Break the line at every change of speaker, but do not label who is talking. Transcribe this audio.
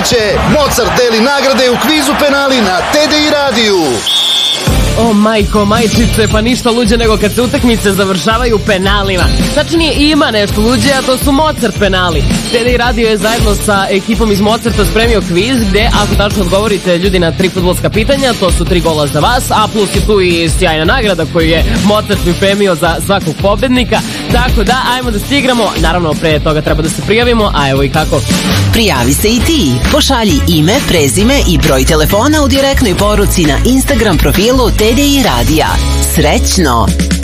uveče Mozart deli nagrade u kvizu penali na TDI radiju.
O majko, majčice, pa ništa luđe nego kad se utakmice završavaju penalima. Tačnije ima nešto luđe, a to su Mozart penali. TDI radio je zajedno sa ekipom iz Mozarta spremio kviz gde, ako tačno odgovorite ljudi na 3 fudbalska pitanja, to su 3 gola za vas, a plus je tu i sjajna nagrada koju je Mozart pripremio za svakog pobednika. Tako da, ajmo da se igramo. Naravno, pre toga treba da se prijavimo, a evo i kako.
Prijavi se i ti. Pošalji ime, prezime i broj telefona u direktnoj poruci na Instagram profilu TDI radija. Srećno!